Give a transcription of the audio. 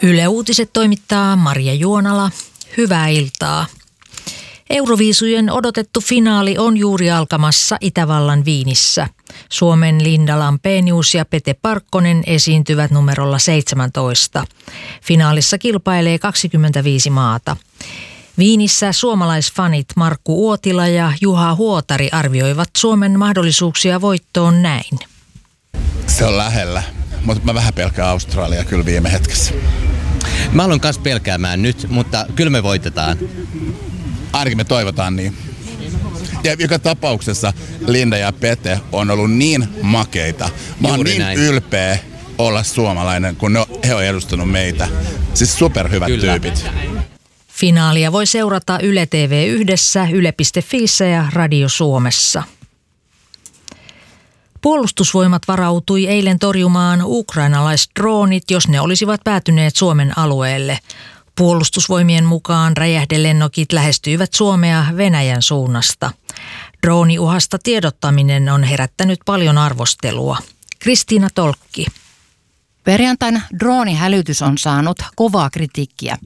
Yle Uutiset toimittaa Marja Juonala. Hyvää iltaa. Euroviisujen odotettu finaali on juuri alkamassa Itävallan Viinissä. Suomen Linda Lampenius ja Pete Parkkonen esiintyvät numerolla 17. Finaalissa kilpailee 25 maata. Viinissä suomalaisfanit Markku Uotila ja Juha Huotari arvioivat Suomen mahdollisuuksia voittoon näin. Se on lähellä, mutta mä vähän pelkään Australia kyllä viime hetkessä. Mä aloin kanssa pelkäämään nyt, mutta kyllä me voitetaan. Ainakin me toivotaan niin. Ja joka tapauksessa Linda ja Pete on ollut niin makeita. Mä oon niin näin ylpeä olla suomalainen, kun he on edustanut meitä. Siis superhyvät tyypit. Finaalia voi seurata Yle TV1, yle.fiissä ja Radio Suomessa. Puolustusvoimat varautui eilen torjumaan ukrainalaisdroonit, jos ne olisivat päätyneet Suomen alueelle. Puolustusvoimien mukaan räjähdelennokit lähestyivät Suomea Venäjän suunnasta. Drooniuhasta tiedottaminen on herättänyt paljon arvostelua. Kristiina Tolkki. Perjantaina droonihälytys on saanut kovaa kritiikkiä.